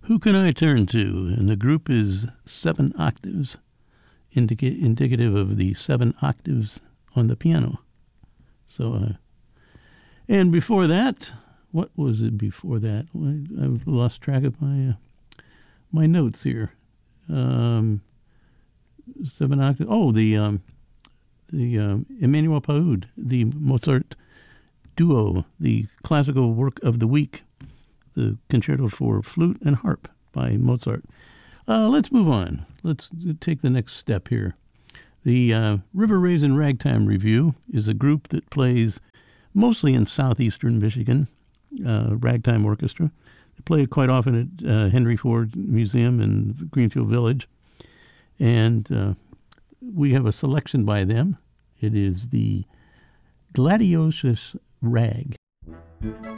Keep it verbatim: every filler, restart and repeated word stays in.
Who can I turn to? And the group is Seven Octaves, indica- indicative of the seven octaves on the piano. So, uh, and before that, what was it before that? I, I've lost track of my uh, my notes here. Um, seven octaves. Oh, the um, the um, Emmanuel Pahud, the Mozart duo, the classical work of the week, the Concerto for Flute and Harp by Mozart. Uh, let's move on. Let's take the next step here. The uh, River Raisin Ragtime Review is a group that plays mostly in southeastern Michigan, uh, ragtime orchestra. They play quite often at uh, Henry Ford Museum in Greenfield Village. And uh, we have a selection by them. It is the Gladiolus Rag.